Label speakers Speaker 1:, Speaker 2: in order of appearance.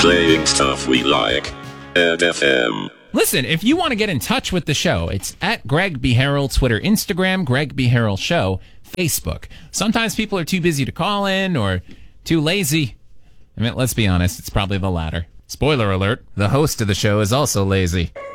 Speaker 1: Playing stuff we like. Ed FM.
Speaker 2: Listen, if you want to get in touch with the show, it's at Greg B. Harrell, Twitter, Instagram, Greg B. Harrell Show, Facebook. Sometimes people are too busy to call in or too lazy. I mean, let's be honest, it's probably the latter. Spoiler alert, the host of the show is also lazy.